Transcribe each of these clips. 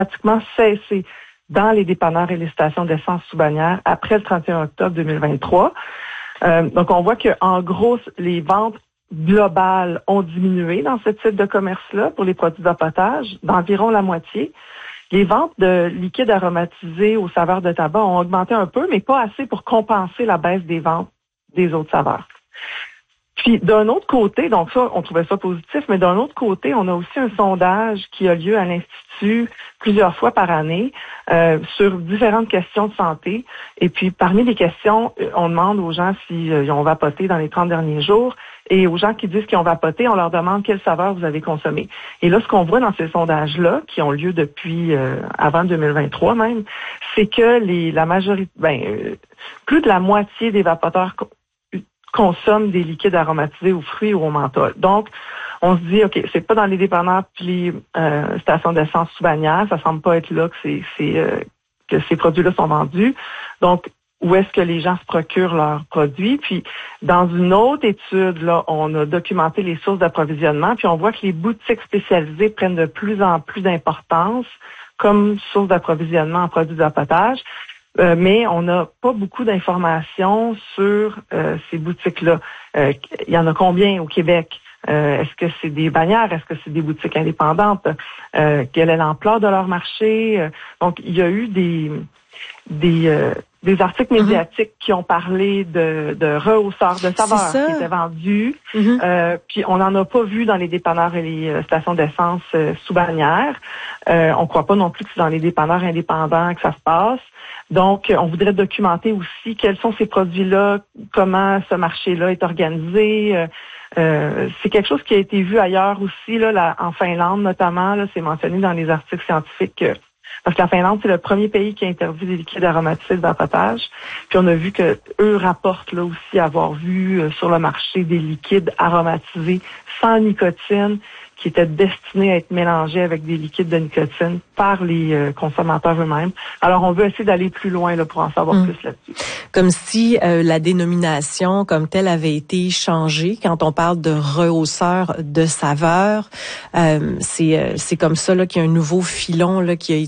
pratiquement cessé dans les dépanneurs et les stations d'essence sous bannière après le 31 octobre 2023. Donc, on voit que en gros, les ventes globales ont diminué dans ce type de commerce-là pour les produits d'empatage d'environ la moitié. Les ventes de liquides aromatisés aux saveurs de tabac ont augmenté un peu, mais pas assez pour compenser la baisse des ventes des autres saveurs. Puis, d'un autre côté, donc ça, on trouvait ça positif, mais d'un autre côté, on a aussi un sondage qui a lieu à l'Institut plusieurs fois par année sur différentes questions de santé. Et puis, parmi les questions, on demande aux gens s'ils ont vapoté dans les 30 derniers jours. Et aux gens qui disent qu'ils ont vapoté, on leur demande quelle saveur vous avez consommé. Et là, ce qu'on voit dans ces sondages-là, qui ont lieu depuis avant 2023 même, c'est que la majorité, plus de la moitié des vapoteurs consomment des liquides aromatisés aux fruits ou au menthol. Donc, on se dit, OK, c'est pas dans les dépanneurs puis les stations d'essence sous bannière, ça semble pas être là que ces produits-là sont vendus. Donc, où est-ce que les gens se procurent leurs produits? Puis, dans une autre étude, là, on a documenté les sources d'approvisionnement, puis on voit que les boutiques spécialisées prennent de plus en plus d'importance comme source d'approvisionnement en produits de vapotage. Mais on n'a pas beaucoup d'informations sur ces boutiques-là. Il y en a combien au Québec? Est-ce que c'est des bannières? Est-ce que c'est des boutiques indépendantes? Quelle est l'ampleur de leur marché? Donc, il y a eu des articles médiatiques qui ont parlé de rehausseurs de saveurs qui étaient vendus. Puis on n'en a pas vu dans les dépanneurs et les stations d'essence sous bannière. On croit pas non plus que c'est dans les dépanneurs indépendants que ça se passe. Donc, on voudrait documenter aussi quels sont ces produits-là, comment ce marché-là est organisé. C'est quelque chose qui a été vu ailleurs aussi, là, en Finlande notamment. Là, c'est mentionné dans les articles scientifiques. Parce que la Finlande, c'est le premier pays qui a interdit les liquides aromatisés de vapotage. Puis on a vu que eux rapportent là aussi avoir vu sur le marché des liquides aromatisés sans nicotine qui étaient destinés à être mélangés avec des liquides de nicotine par les consommateurs eux-mêmes. Alors, on veut essayer d'aller plus loin là, pour en savoir plus là-dessus. Comme si la dénomination comme telle avait été changée quand on parle de rehausseur de saveur. C'est comme ça là, qu'il y a un nouveau filon là, qui a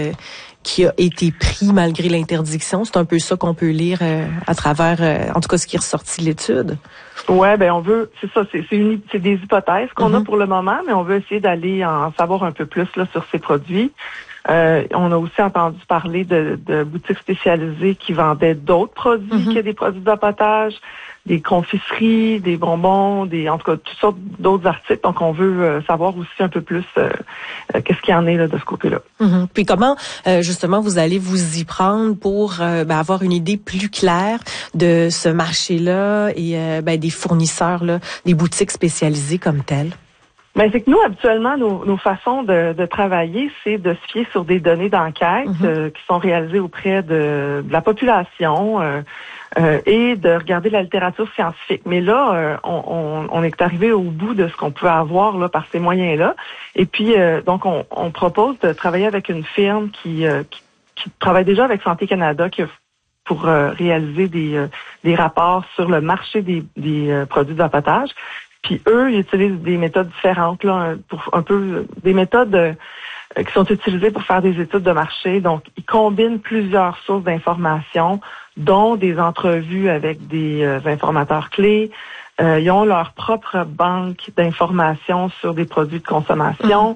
été pris malgré l'interdiction. C'est un peu ça qu'on peut lire à travers, en tout cas, ce qui est ressorti de l'étude. Ouais, on veut, c'est ça, c'est des hypothèses qu'on a pour le moment, mais on veut essayer d'aller en savoir un peu plus là sur ces produits. On a aussi entendu parler de boutiques spécialisées qui vendaient d'autres produits que des produits de vapotage, des confiseries, des bonbons, en tout cas toutes sortes d'autres articles. Donc on veut savoir aussi un peu plus qu'est-ce qu'il y en est là de ce côté-là. Puis comment justement vous allez vous y prendre pour avoir une idée plus claire de ce marché-là et des fournisseurs là, des boutiques spécialisées comme telles? C'est que nous, habituellement, nos façons de travailler, c'est de se fier sur des données d'enquête qui sont réalisées auprès de la population et de regarder la littérature scientifique. Mais là, on est arrivé au bout de ce qu'on pouvait avoir là par ces moyens-là. Et puis, donc, on propose de travailler avec une firme qui travaille déjà avec Santé Canada pour réaliser des rapports sur le marché des produits de vapotage. Puis eux, ils utilisent des méthodes différentes, là, pour un peu des méthodes qui sont utilisées pour faire des études de marché. Donc, ils combinent plusieurs sources d'informations, dont des entrevues avec des informateurs clés. Ils ont leur propre banque d'informations sur des produits de consommation.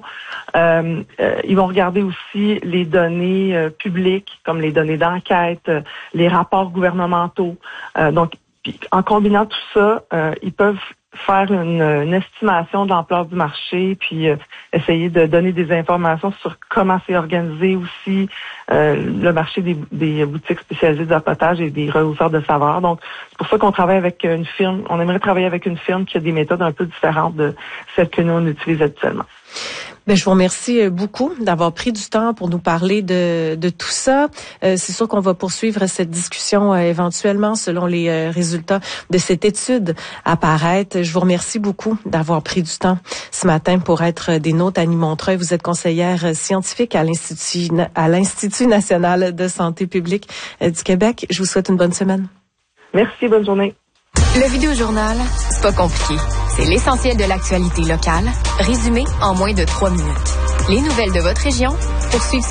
Ils vont regarder aussi les données publiques, comme les données d'enquête, les rapports gouvernementaux. Donc, en combinant tout ça, ils peuvent faire une estimation de l'ampleur du marché, puis essayer de donner des informations sur comment c'est organisé aussi le marché des boutiques spécialisées de vapotage et des rehausseurs de saveurs. Donc, c'est pour ça qu'on travaille avec une firme. On aimerait travailler avec une firme qui a des méthodes un peu différentes de celles que nous, on utilise habituellement. Je vous remercie beaucoup d'avoir pris du temps pour nous parler de tout ça. C'est sûr qu'on va poursuivre cette discussion éventuellement selon les résultats de cette étude apparaître. Je vous remercie beaucoup d'avoir pris du temps ce matin pour être des nôtres à Montreuil. Vous êtes conseillère scientifique à l'Institut national de santé publique du Québec. Je vous souhaite une bonne semaine. Merci, bonne journée. Le Vidéojournal, c'est pas compliqué. C'est l'essentiel de l'actualité locale, résumé en moins de 3 minutes. Les nouvelles de votre région, poursuivent